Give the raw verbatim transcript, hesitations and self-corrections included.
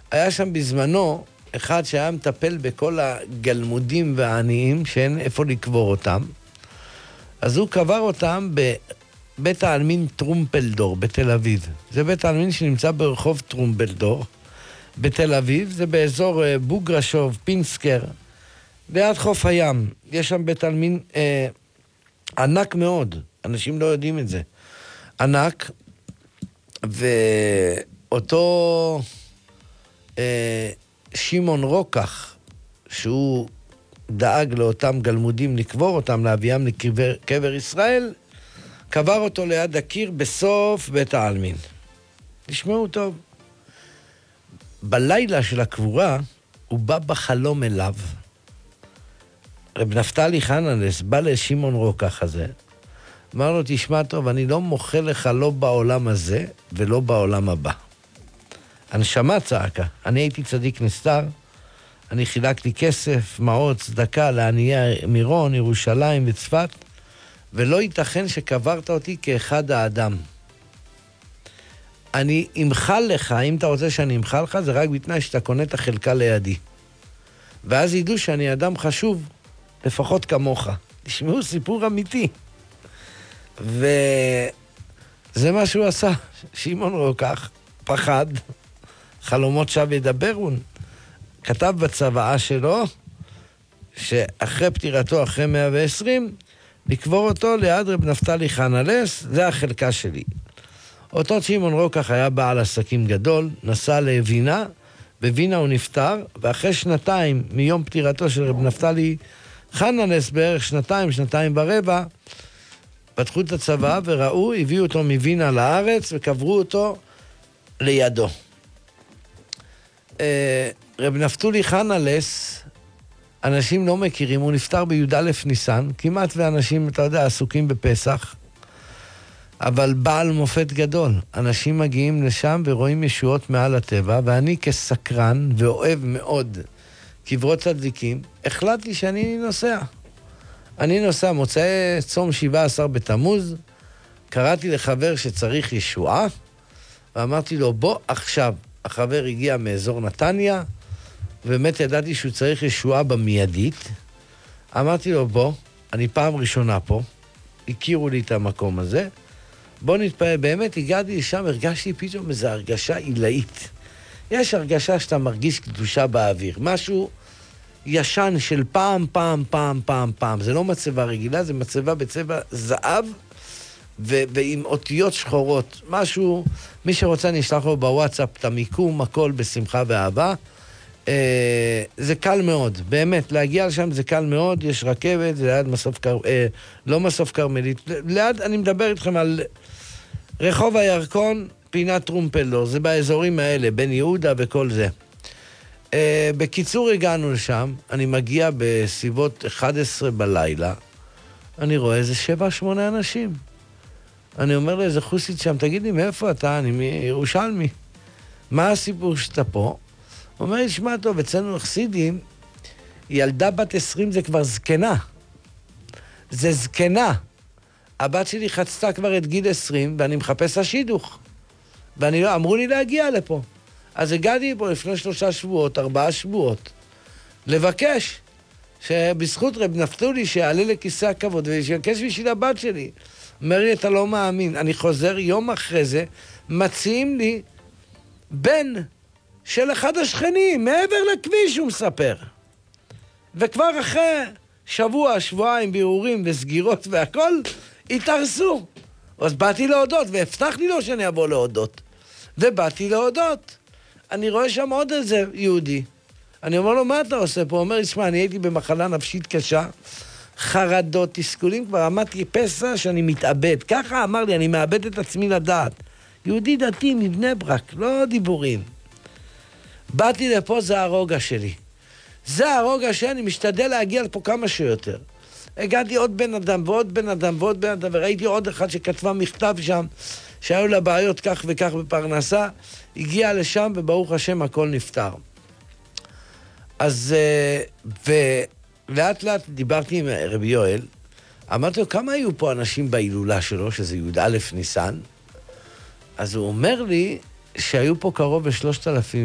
היה שם בזמנו אחד שהיה מטפל בכל הגלמודים והעניים שאין איפה לקבור אותם, אז הוא קבר אותם בבית העלמין טרומפלדור בתל אביב. זה בית העלמין שנמצא ברחוב טרומפלדור בתל אביב, זה באזור בוגרשוב, פינסקר, ליד חוף הים. יש שם בית עלמין אה, ענק מאוד, אנשים לא יודעים את זה. ענק, ואותו אה, שמעון רוקח, שהוא דאג לאותם גלמודים לקבור אותם, להביאם לקבר קבר ישראל, קבר אותו ליד הקיר בסוף בית העלמין. תשמעו טוב. בלילה של הקבורה, הוא בא בחלום אליו. רב נפתלי חננס בא לשמעון רוקח הזה, אמר לו, תשמע טוב, אני לא מוחה לך לא בעולם הזה ולא בעולם הבא. הנשמה צעקה, אני הייתי צדיק נסתר, אני חילקתי כסף, מעות, צדקה לעניי מירון, ירושלים וצפת, ולא ייתכן שקברת אותי כאחד האדם. אני אמחל לך, אם אתה רוצה שאני אמחל לך, זה רק בתנאי שאתה קונה את החלקה לידי. ואז ידעו שאני אדם חשוב, לפחות כמוך. תשמעו סיפור אמיתי. וזה מה שהוא עשה. שמעון רוקח, פחד, חלומות שב ידברון. כתב בצוואה שלו, שאחרי פטירתו, אחרי מאה ועשרים, לקבור אותו ליד רב נפתלי חננס, זה החלקה שלי. אותו שמעון רוקח היה בעל עסקים גדול, נסע לווינה, בווינה הוא נפטר, ואחרי שנתיים מיום פטירתו של רב נפתלי חננס, בערך שנתיים, שנתיים ברבע, פתחו את הצבא וראו, הביאו אותו מווינה לארץ וקברו אותו לידו. רב נפתלי חננס, אנשים לא מכירים, הוא נפטר בי"א ניסן, כמעט ואנשים, אתה יודע, עסוקים בפסח, אבל בעל מופת גדול. אנשים מגיעים לשם ורואים ישועות מעל הטבע, ואני כסקרן ואוהב מאוד קברות צדיקים, החלטתי שאני נוסע. אני נוסע, מוצאי צום שבעה עשר בתמוז, קראתי לחבר שצריך ישועה, ואמרתי לו, בוא עכשיו. החבר הגיע מאזור נתניה, ובאמת ידעתי שהוא צריך ישועה במיידית. אמרתי לו, בוא, אני פעם ראשונה פה, הכירו לי את המקום הזה, בוא נתפעל. באמת הגעתי לשם, הרגשתי פתאום איזו הרגשה עילאית. יש הרגשה שאתה מרגיש קדושה באוויר, משהו ישן של פעם, פעם, פעם, פעם, פעם. זה לא מצבה רגילה, זה מצבה בצבע זהב, ו- ועם אותיות שחורות. משהו, מי שרוצה נשלח לו בוואטסאפ את המיקום, הכל בשמחה ואהבה. אה, זה קל מאוד, באמת, להגיע לשם זה קל מאוד, יש רכבת, זה ליד מסוף קר... אה, לא מסוף קרמלית, ליד, אני מדבר איתכם על רחוב הירקון, פינת טרומפלדור, זה באזורים האלה, בן יהודה וכל זה. אה, בקיצור הגענו לשם, אני מגיע בסביבות אחת עשרה בלילה, אני רואה איזה שבע, שמונה אנשים. אני אומר לאיזה חוסית שם, תגיד לי, מאיפה אתה? אני מירושלמי. מה הסיפור שאתה פה? הוא אומר לי, שמע טוב, אצלנו חסידים, ילדה בת עשרים זה כבר זקנה. זה זקנה. הבת שלי חצתה כבר את גיל עשרים, ואני מחפש השידוך. ואני לא, אמרו לי להגיע לפה. אז הגעתי פה לפני שלושה שבועות, ארבעה שבועות, לבקש שבזכות רב נפתלי שיעלה לכיסא הכבוד ושיבקש בשביל הבת שלי. אומר לי, אתה לא מאמין. אני חוזר יום אחרי זה, מציעים לי בן של אחד השכנים, מעבר לכביש הוא מספר. וכבר אחרי שבוע, שבועיים, בירורים וסגירות והכל, התארסו. אז באתי להודות, והבטחתי לו שאני אבוא להודות. ובאתי להודות. אני רואה שם עוד איזה יהודי. אני אומר לו, מה אתה עושה פה? הוא אומר לי, שמע, אני הייתי במחלה נפשית קשה, חרדות, תסכולים, כבר עמדתי פסע שאני מתאבד. ככה אמר לי, אני מאבד את עצמי לדעת. יהודי דתי מבני ברק, לא דיבורים. באתי לפה, זה הרוגע שלי. זה הרוגע שאני משתדל להגיע לפה כמה שיותר. הגעתי עוד בן אדם ועוד בן אדם ועוד בן אדם, וראיתי עוד אחד שכתבה מכתב שם, שהיו לה בעיות כך וכך בפרנסה, הגיע לשם וברוך השם הכל נפטר. אז, ולאט לאט דיברתי עם רבי יואל, אמרתי לו, כמה היו פה אנשים בהילולה שלו, שזה י"א ניסן? אז הוא אומר לי שהיו פה קרוב ב-שלושת אלפים